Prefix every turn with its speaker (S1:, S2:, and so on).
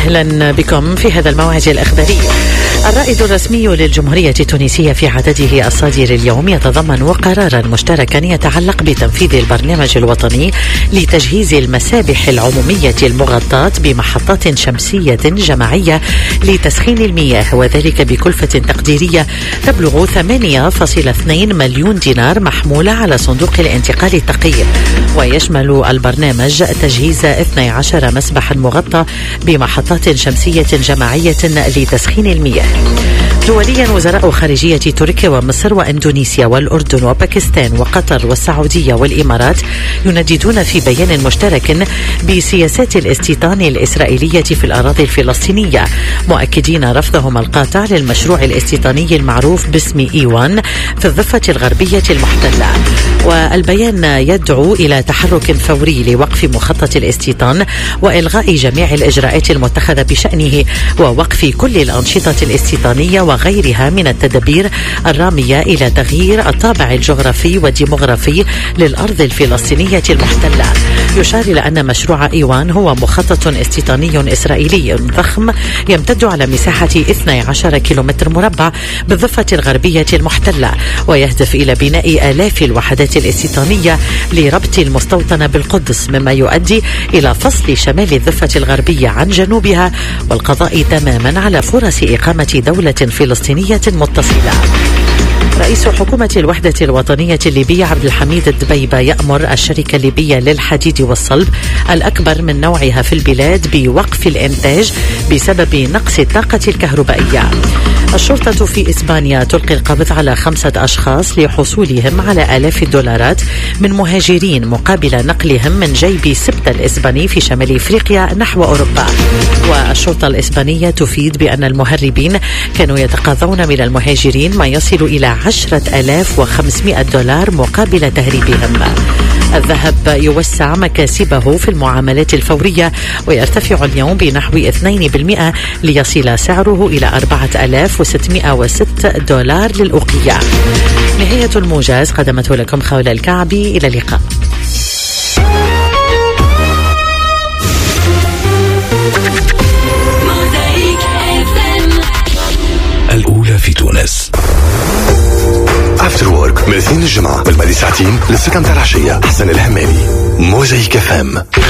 S1: أهلا بكم في هذا الموعد الأخباري. الرائد الرسمي للجمهورية التونسية في عدده الصادر اليوم يتضمن قرارا مشتركا يتعلق بتنفيذ البرنامج الوطني لتجهيز المسابح العمومية المغطاة بمحطات شمسية جماعية لتسخين المياه، وذلك بكلفة تقديرية تبلغ 8.2 مليون دينار محمولة على صندوق الانتقال التقي. ويشمل البرنامج تجهيز 12 مسبحا مغطى بمحطات شمسية جماعية لتسخين المياه. دوليا وزراء خارجية تركيا ومصر وإندونيسيا والأردن وباكستان وقطر والسعودية والإمارات ينددون في بيان مشترك بسياسات الاستيطان الإسرائيلية في الأراضي الفلسطينية، مؤكدين رفضهم القاطع للمشروع الاستيطاني المعروف باسم إيوان في الضفة الغربية المحتلة. والبيان يدعو إلى تحرك فوري لوقف مخطط الاستيطان وإلغاء جميع الإجراءات المتخذة بشأنه ووقف كل الأنشطة الاستيطانية وغيرها من التدابير الرامية إلى تغيير الطابع الجغرافي والديموغرافي للأرض الفلسطينية المحتلة. يشار إلى أن مشروع إيوان هو مخطط استيطاني إسرائيلي ضخم يمتد على مساحة 12 كيلومتر مربع بالضفة الغربية المحتلة، ويهدف إلى بناء آلاف الوحدات الاستيطانية لربط المستوطنة بالقدس، مما يؤدي إلى فصل شمال الضفة الغربية عن جنوبها والقضاء تماما على فرص إقامة دولة فلسطينية متصلة. رئيس حكومة الوحدة الوطنية الليبية عبد الحميد الدبيبة يأمر الشركة الليبية للحديد والصلب الأكبر من نوعها في البلاد بوقف الإنتاج بسبب نقص الطاقة الكهربائية. الشرطة في إسبانيا تلقي القبض على 5 أشخاص لحصولهم على آلاف الدولارات من مهاجرين مقابل نقلهم من جيب سبتة الإسباني في شمال إفريقيا نحو أوروبا. والشرطة الإسبانية تفيد بأن المهربين كانوا يتقاضون من المهاجرين ما يصل إلى 10,500 دولار مقابل تهريبهم. الذهب يوسع مكاسبه في المعاملات الفورية ويرتفع اليوم بنحو 2% ليصل سعره إلى 4,606 دولار للأوقية. نهاية الموجز قدمته لكم خولة الكعبي، إلى اللقاء.
S2: الأولى في تونس.
S3: افتر وورك من الاثنين للجمعة بالماضي ساعتين للسكن تاع العشية. حسن الهمالي، موزايك FM.